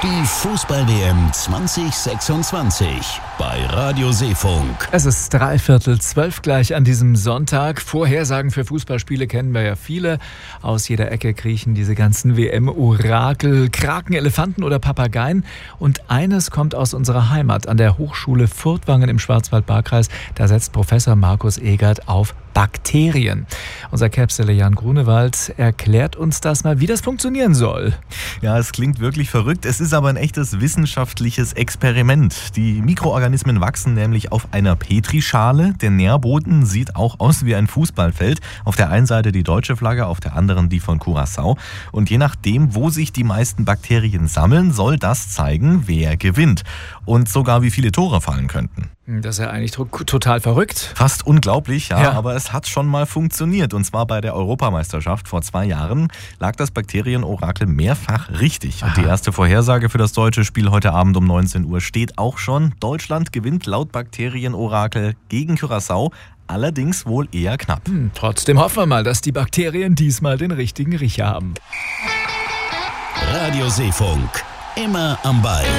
Die Fußball-WM 2026 bei Radio Seefunk. Es ist 11:45 gleich an diesem Sonntag. Vorhersagen für Fußballspiele kennen wir ja viele. Aus jeder Ecke kriechen diese ganzen WM-Orakel, Kraken, Elefanten oder Papageien. Und eines kommt aus unserer Heimat, an der Hochschule Furtwangen im Schwarzwald-Baar-Kreis. Da setzt Professor Markus Egert auf Bakterien. Unser Käpstele Jan Grunewald erklärt uns das mal, wie das funktionieren soll. Ja, es klingt wirklich verrückt. Es ist aber ein echtes wissenschaftliches Experiment. Die Mikroorganismen wachsen nämlich auf einer Petrischale. Der Nährboden sieht auch aus wie ein Fußballfeld. Auf der einen Seite die deutsche Flagge, auf der anderen die von Curaçao. Und je nachdem, wo sich die meisten Bakterien sammeln, soll das zeigen, wer gewinnt. Und sogar wie viele Tore fallen könnten. Das ist ja eigentlich total verrückt. Fast unglaublich, ja, aber es hat schon mal funktioniert. Und zwar bei der Europameisterschaft vor 2 Jahren lag das Bakterienorakel mehrfach richtig. Und die erste Vorhersage für das deutsche Spiel heute Abend um 19 Uhr steht auch schon. Deutschland gewinnt laut Bakterienorakel gegen Curaçao. Allerdings wohl eher knapp. Trotzdem hoffen wir mal, dass die Bakterien diesmal den richtigen Riecher haben. Radio Seefunk. Immer am Ball.